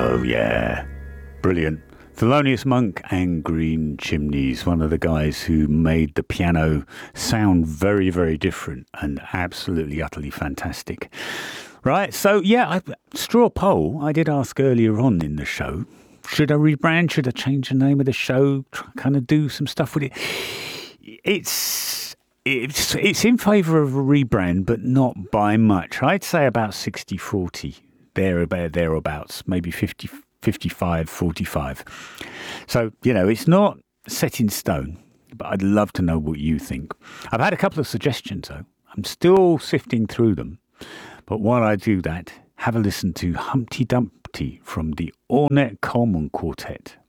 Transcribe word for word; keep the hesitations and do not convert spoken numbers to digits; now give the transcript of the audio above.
Oh, yeah. Brilliant. Thelonious Monk and Green Chimneys, one of the guys who made the piano sound very, very different and absolutely, utterly fantastic. Right, so yeah, I, straw poll, I did ask earlier on in the show, should I rebrand, should I change the name of the show, kind of do some stuff with it? It's, it's, it's in favour of a rebrand, but not by much. I'd say about sixty forty, there, thereabouts, maybe fifty fifty-five forty-five. So, you know, it's not set in stone, but I'd love to know what you think. I've had a couple of suggestions, though. I'm still sifting through them. But while I do that, have a listen to Humpty Dumpty from the Ornette Coleman Quartet.